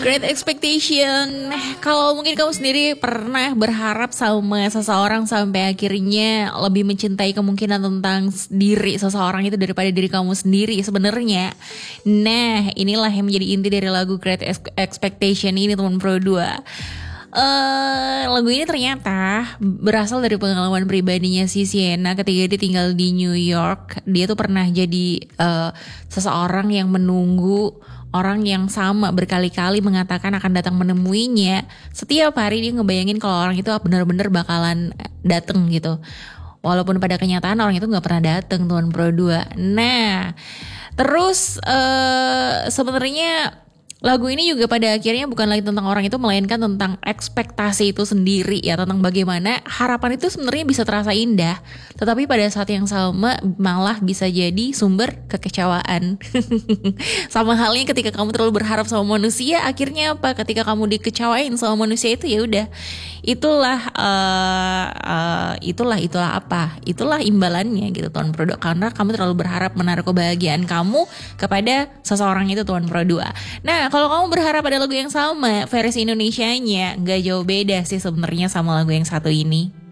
Great Expectation. Kalau mungkin kamu sendiri pernah berharap sama seseorang sampai akhirnya lebih mencintai kemungkinan tentang diri seseorang itu daripada diri kamu sendiri sebenarnya. Nah, inilah yang menjadi inti dari lagu Great Expectation ini, teman Pro 2. Lagu ini ternyata berasal dari pengalaman pribadinya si Sienna ketika dia tinggal di New York. Dia tuh pernah jadi seseorang yang menunggu orang yang sama berkali-kali mengatakan akan datang menemuinya. Setiap hari dia ngebayangin kalau orang itu benar-benar bakalan datang gitu. Walaupun pada kenyataan orang itu gak pernah datang, Tuan Pro 2. Nah, terus sebenarnya lagu ini juga pada akhirnya bukan lagi tentang orang itu, melainkan tentang ekspektasi itu sendiri ya, tentang bagaimana harapan itu sebenarnya bisa terasa indah, tetapi pada saat yang sama malah bisa jadi sumber kekecewaan. Sama halnya ketika kamu terlalu berharap sama manusia, akhirnya apa? Ketika kamu dikecewain sama manusia itu, ya udah, itulah apa? Itulah imbalannya gitu, Tuan Pro 2, karena kamu terlalu berharap menaruh kebahagiaan kamu kepada seseorang itu, Tuan Pro 2. Nah, kalau kamu berharap ada lagu yang sama, versi Indonesianya nggak jauh beda sih sebenarnya sama lagu yang satu ini.